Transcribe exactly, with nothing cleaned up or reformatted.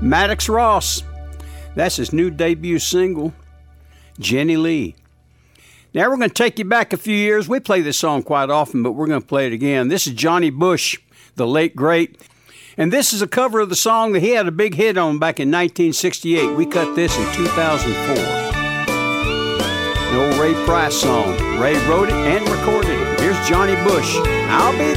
Maddox Ross. That's his new debut single, Jenny Lee. Now we're going to take you back a few years. We play this song quite often, but we're going to play it again. This is Johnny Bush, the late great. And this is a cover of the song that he had a big hit on back in nineteen sixty-eight. We cut this in two thousand four. An old Ray Price song. Ray wrote it and recorded it. Here's Johnny Bush. I'll be